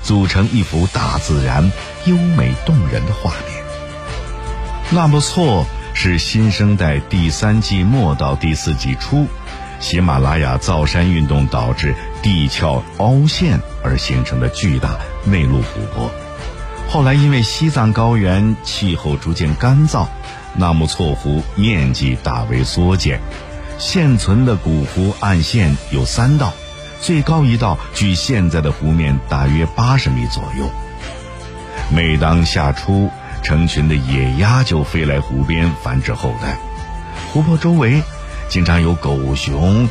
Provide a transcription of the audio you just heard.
组成一幅大自然优美动人的画面。那不错是新生代第3纪末到第4纪初，喜马拉雅造山运动导致地壳凹陷而形成的巨大内陆湖泊。后来因为西藏高原气候逐渐干燥，纳木错湖面积大为缩减，现存的古湖岸线有3道，最高一道距现在的湖面大约80米左右。每当夏初，成群的野鸭就飞来湖边繁殖后代，湖泊周围经常有狗熊、